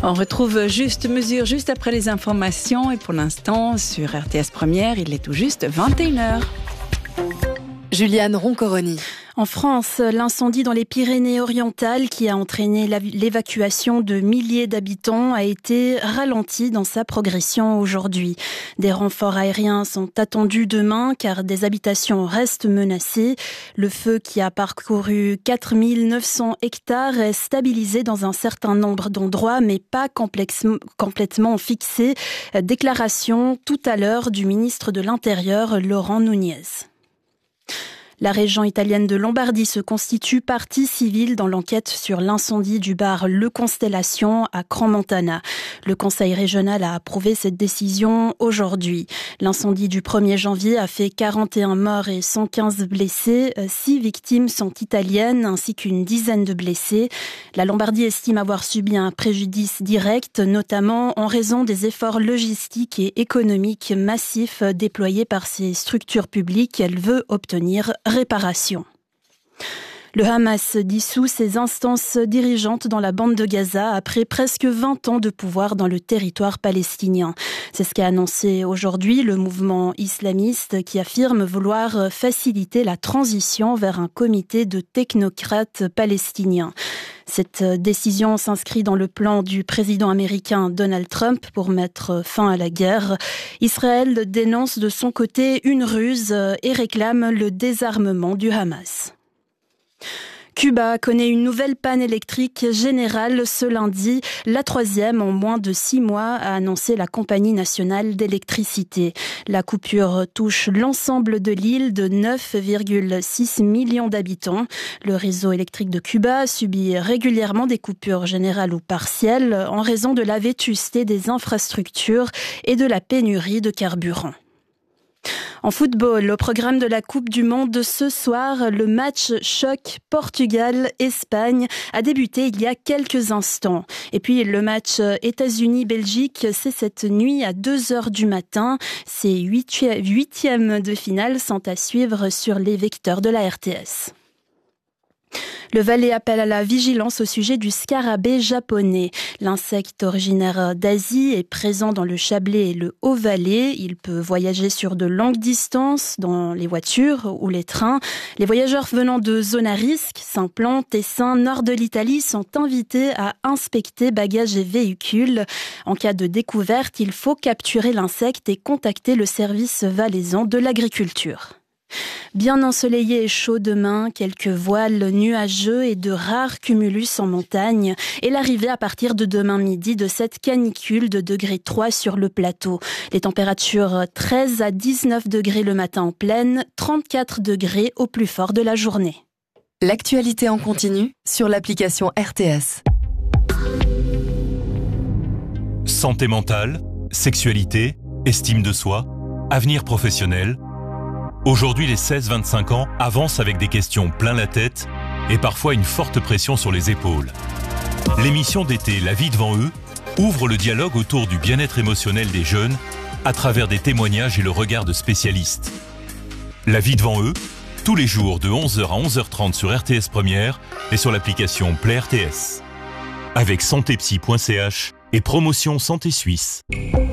On retrouve Juste Mesure juste après les informations et pour l'instant sur RTS Première, il est tout juste 21h. Juliane Roncoroni. En France, l'incendie dans les Pyrénées-Orientales qui a entraîné l'évacuation de milliers d'habitants a été ralenti dans sa progression aujourd'hui. Des renforts aériens sont attendus demain car des habitations restent menacées. Le feu qui a parcouru 4900 hectares est stabilisé dans un certain nombre d'endroits mais pas complètement fixé. Déclaration tout à l'heure du ministre de l'Intérieur, Laurent Nunez. La région italienne de Lombardie se constitue partie civile dans l'enquête sur l'incendie du bar Le Constellation à Crans-Montana. Le conseil régional a approuvé cette décision aujourd'hui. L'incendie du 1er janvier a fait 41 morts et 115 blessés. 6 victimes sont italiennes ainsi qu'une dizaine de blessés. La Lombardie estime avoir subi un préjudice direct, notamment en raison des efforts logistiques et économiques massifs déployés par ses structures publiques. Elle veut obtenir réparation. Le Hamas dissout ses instances dirigeantes dans la bande de Gaza après presque 20 ans de pouvoir dans le territoire palestinien. C'est ce qu'a annoncé aujourd'hui le mouvement islamiste qui affirme vouloir faciliter la transition vers un comité de technocrates palestiniens. Cette décision s'inscrit dans le plan du président américain Donald Trump pour mettre fin à la guerre. Israël dénonce de son côté une ruse et réclame le désarmement du Hamas. Cuba connaît une nouvelle panne électrique générale ce lundi, la 3e en moins de 6 mois, a annoncé la compagnie nationale d'électricité. La coupure touche l'ensemble de l'île de 9,6 millions d'habitants. Le réseau électrique de Cuba subit régulièrement des coupures générales ou partielles en raison de la vétusté des infrastructures et de la pénurie de carburant. En football, au programme de la Coupe du Monde ce soir, le match choc Portugal-Espagne a débuté il y a quelques instants. Et puis le match États-Unis-Belgique, c'est cette nuit à 2h du matin. Ces huitièmes de finale sont à suivre sur les vecteurs de la RTS. Le Valais appelle à la vigilance au sujet du scarabée japonais. L'insecte originaire d'Asie est présent dans le Chablais et le Haut-Valais. Il peut voyager sur de longues distances dans les voitures ou les trains. Les voyageurs venant de zones à risque, Saint-Plan, Tessin, nord de l'Italie, sont invités à inspecter bagages et véhicules. En cas de découverte, il faut capturer l'insecte et contacter le service valaisan de l'agriculture. Bien ensoleillé et chaud demain, quelques voiles nuageux et de rares cumulus en montagne et l'arrivée à partir de demain midi de cette canicule de degré 3 sur le plateau. Les températures 13 à 19 degrés le matin en plaine, 34 degrés au plus fort de la journée. L'actualité en continu sur l'application RTS. Santé mentale, sexualité, estime de soi, avenir professionnel. Aujourd'hui, les 16-25 ans avancent avec des questions plein la tête et parfois une forte pression sur les épaules. L'émission d'été La vie devant eux ouvre le dialogue autour du bien-être émotionnel des jeunes à travers des témoignages et le regard de spécialistes. La vie devant eux, tous les jours de 11h à 11h30 sur RTS Première et sur l'application Play RTS. Avec santépsy.ch et Promotion Santé Suisse.